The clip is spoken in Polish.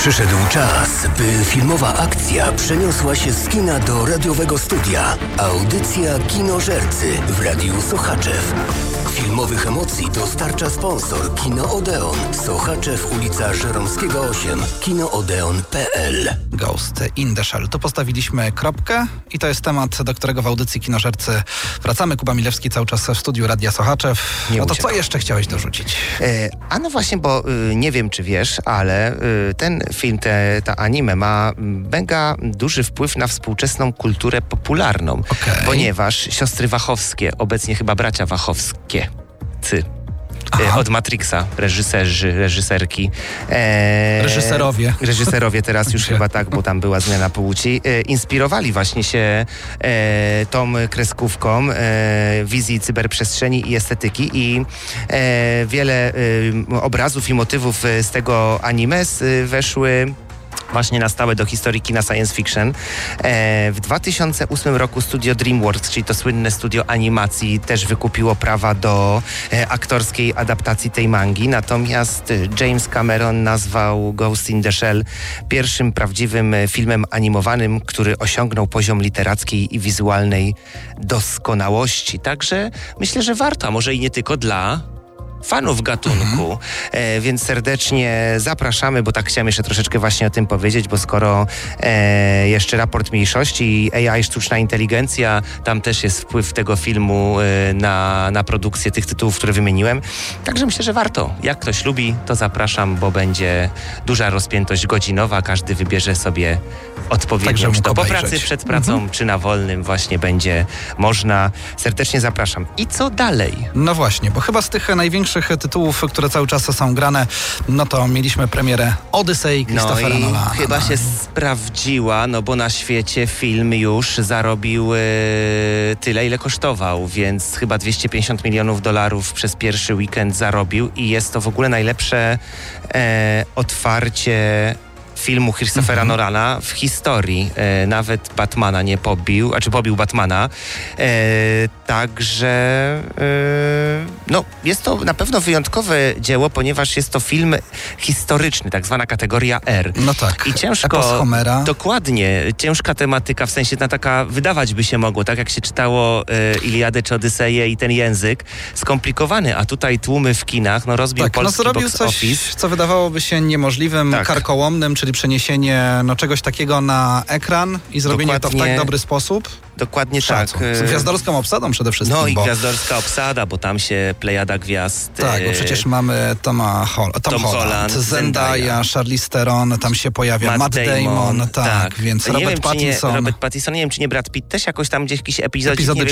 Przyszedł czas, by filmowa akcja przeniosła się z kina do radiowego studia. Audycja Kinożercy w Radiu Sochaczew. Filmowych emocji dostarcza sponsor Kino Odeon. Sochaczew, ulica Żeromskiego 8. kinoodeon.pl. Ghost in the Shell. Tu postawiliśmy kropkę i to jest temat, do którego w audycji Kinożercy wracamy. Kuba Milewski cały czas w studiu Radia Sochaczew. No to co jeszcze chciałeś dorzucić? A no właśnie, bo nie wiem, czy wiesz, ale ten film, ta anime ma mega duży wpływ na współczesną kulturę popularną, ponieważ siostry Wachowskie, obecnie chyba bracia Wachowskie, od Matrixa, reżyserki. Reżyserowie teraz już chyba tak, bo tam była zmiana płci. Inspirowali właśnie się tą kreskówką wizji cyberprzestrzeni i estetyki i wiele obrazów i motywów z tego anime weszły właśnie na stałe do historii kina science fiction. W 2008 roku studio DreamWorks, czyli to słynne studio animacji, też wykupiło prawa do aktorskiej adaptacji tej mangi. Natomiast James Cameron nazwał Ghost in the Shell pierwszym prawdziwym filmem animowanym, który osiągnął poziom literackiej i wizualnej doskonałości. Także myślę, że warto, a może i nie tylko dla fanów gatunku, więc serdecznie zapraszamy, bo tak chciałem jeszcze troszeczkę właśnie o tym powiedzieć, bo skoro jeszcze raport mniejszości i AI, sztuczna inteligencja, tam też jest wpływ tego filmu na produkcję tych tytułów, które wymieniłem. Także myślę, że warto. Jak ktoś lubi, to zapraszam, bo będzie duża rozpiętość godzinowa, każdy wybierze sobie odpowiednią, czy to po pracy, przed pracą, czy na wolnym właśnie będzie można. Serdecznie zapraszam. I co dalej? No właśnie, bo chyba z tych największych tytułów, które cały czas są grane, no to mieliśmy premierę Odyssey Christophera Nolana. Chyba się sprawdziła, no bo na świecie film już zarobił tyle, ile kosztował, więc chyba $250 milionów przez pierwszy weekend zarobił i jest to w ogóle najlepsze otwarcie filmu Christophera Nolana w historii. Nawet Batmana nie pobił, pobił Batmana. Także no, jest to na pewno wyjątkowe dzieło, ponieważ jest to film historyczny, tak zwana kategoria R. No tak. I ciężko, dokładnie, ciężka tematyka, w sensie taka wydawać by się mogło, tak jak się czytało Iliadę czy Odyseję i ten język, skomplikowany, a tutaj tłumy w kinach, no rozbił polski box office. Co wydawałoby się niemożliwym, karkołomnym, czyli przeniesienie czegoś takiego na ekran i zrobienie to w tak dobry sposób. Dokładnie tak. Z gwiazdorską obsadą przede wszystkim. No i gwiazdorska obsada, bo tam się plejada gwiazd. Tak, bo przecież mamy Tom Holland, Zendaya, Charlize Theron, tam się pojawia Matt Damon, tak, więc Robert Pattinson. Nie wiem, czy nie Brad Pitt też jakoś tam gdzieś jakiś epizod